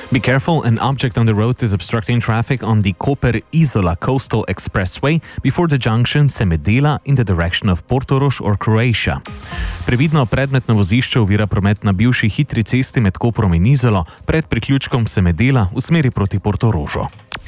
Be careful, an object on the road is obstructing traffic on the Koper-Izola Coastal Expressway before the junction Semedela in the direction of Portorož or Croatia. Previdno, predmetno vozišče ovira promet na bivši hitri cesti med Koprom in Izolo pred priključkom Semedela v smeri proti Portorožu.